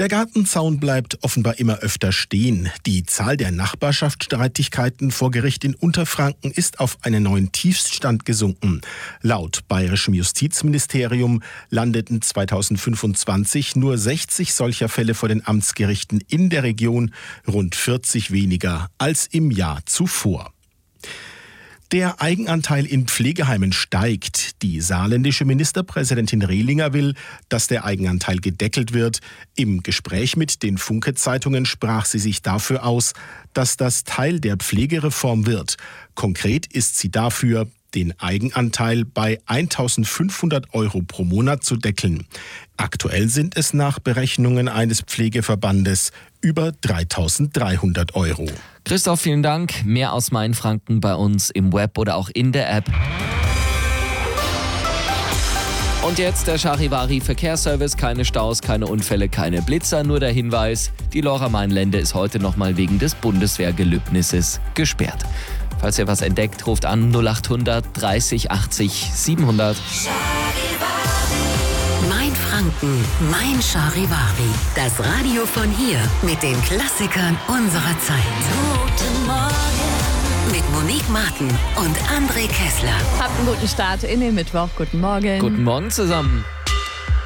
Der Gartenzaun bleibt offenbar immer öfter stehen. Die Zahl der Nachbarschaftsstreitigkeiten vor Gericht in Unterfranken ist auf einen neuen Tiefststand gesunken. Laut bayerischem Justizministerium landeten 2025 nur 60 solcher Fälle vor den Amtsgerichten in der Region, rund 40 weniger als im Jahr zuvor. Der Eigenanteil in Pflegeheimen steigt. Die saarländische Ministerpräsidentin Rehlinger will, dass der Eigenanteil gedeckelt wird. Im Gespräch mit den Funke-Zeitungen sprach sie sich dafür aus, dass das Teil der Pflegereform wird. Konkret ist sie dafür, den Eigenanteil bei 1.500 € pro Monat zu deckeln. Aktuell sind es nach Berechnungen eines Pflegeverbandes über 3.300 €. Christoph, vielen Dank. Mehr aus Mainfranken bei uns im Web oder auch in der App. Und jetzt der Charivari-Verkehrsservice. Keine Staus, keine Unfälle, keine Blitzer. Nur der Hinweis, die Lora-Main-Lände ist heute nochmal wegen des Bundeswehrgelübnisses gesperrt. Falls ihr was entdeckt, ruft an 0800 30 80 700. Mainfranken, mein Charivari. Das Radio von hier mit den Klassikern unserer Zeit. Guten Morgen. Mit Monique Martin und André Kessler. Habt einen guten Start in den Mittwoch. Guten Morgen. Guten Morgen zusammen.